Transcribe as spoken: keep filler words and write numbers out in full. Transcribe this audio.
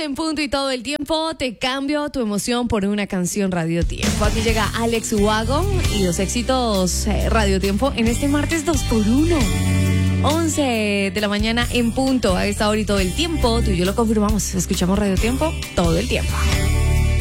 once en punto y todo el tiempo te cambio tu emoción por una canción Radio Tiempo. Aquí llega Alex Ubago y los éxitos eh, Radio Tiempo en este martes dos por uno. once de la mañana en punto, a esta hora y todo el tiempo. Tú y yo lo confirmamos. Escuchamos Radio Tiempo todo el tiempo.